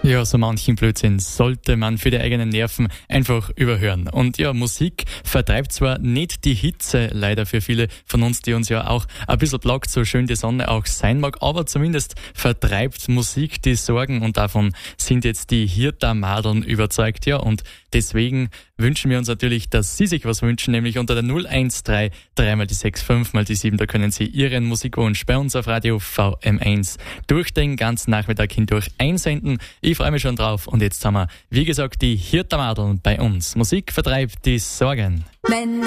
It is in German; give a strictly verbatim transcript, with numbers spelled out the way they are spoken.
Ja, so manchen Blödsinn sollte man für die eigenen Nerven einfach überhören. Und ja, Musik vertreibt zwar nicht die Hitze, leider für viele von uns, die uns ja auch ein bisschen plagt, so schön die Sonne auch sein mag, aber zumindest vertreibt Musik die Sorgen und davon sind jetzt die Hirta-Madeln überzeugt. Ja, und deswegen wünschen wir uns natürlich, dass Sie sich was wünschen, nämlich unter der null eins drei drei mal die sechs fünf mal die sieben, da können Sie Ihren Musikwunsch bei uns auf Radio V M eins durch den ganzen Nachmittag hindurch einsenden. Ich freue mich schon drauf und jetzt haben wir, wie gesagt, die Hirta-Madeln bei uns. Musik vertreibt die Sorgen. Wenn